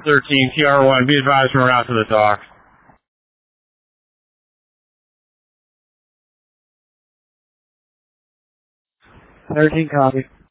13, TR1, be advised we're out to the dock. 13, copy.